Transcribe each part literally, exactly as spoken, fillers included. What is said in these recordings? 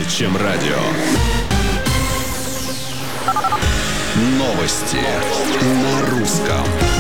чем радио. Новости на русском.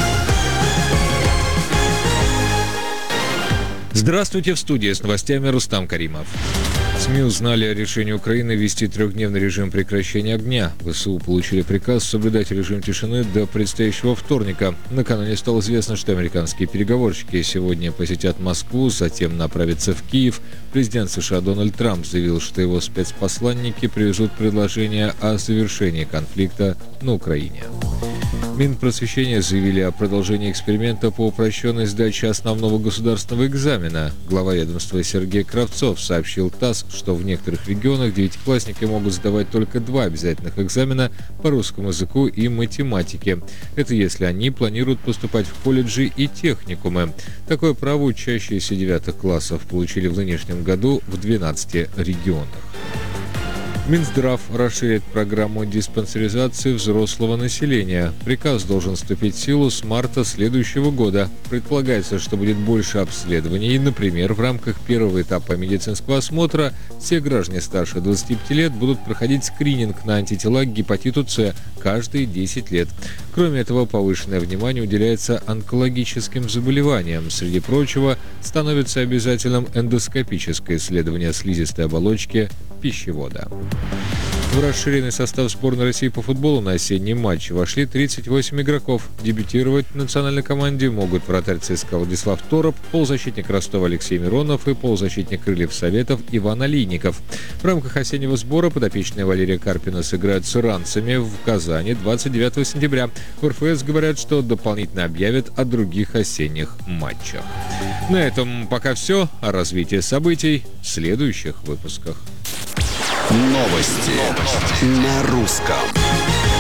Здравствуйте, в студии с новостями Рустам Каримов. СМИ узнали о решении Украины ввести трехдневный режим прекращения огня. ВСУ получили приказ соблюдать режим тишины до предстоящего вторника. Накануне стало известно, что американские переговорщики сегодня посетят Москву, затем направятся в Киев. Президент США Дональд Трамп заявил, что его спецпосланники привезут предложение о завершении конфликта на Украине. Минпросвещения заявили о продолжении эксперимента по упрощенной сдаче основного государственного экзамена. Глава ведомства Сергей Кравцов сообщил ТАСС, что в некоторых регионах девятиклассники могут сдавать только два обязательных экзамена по русскому языку и математике. Это если они планируют поступать в колледжи и техникумы. Такое право учащиеся девятых классов получили в нынешнем году в двенадцати регионах. Минздрав расширит программу диспансеризации взрослого населения. Приказ должен вступить в силу с марта следующего года. Предполагается, что будет больше обследований. Например, в рамках первого этапа медицинского осмотра все граждане старше двадцати пяти лет будут проходить скрининг на антитела к гепатиту С каждые десять лет. Кроме этого, повышенное внимание уделяется онкологическим заболеваниям. Среди прочего, становится обязательным эндоскопическое исследование слизистой оболочки пищевода. В расширенный состав сборной России по футболу на осенний матч вошли тридцать восемь игроков. Дебютировать в национальной команде могут вратарь ЦСКА Владислав Тороп, полузащитник Ростова Алексей Миронов и полузащитник Крыльев Советов Иван Алийников. В рамках осеннего сбора подопечные Валерия Карпина сыграют с иранцами в Казани двадцать девятого сентября. В РФС говорят, что дополнительно объявят о других осенних матчах. На этом пока все. О развитии событий в следующих выпусках. Новости на русском.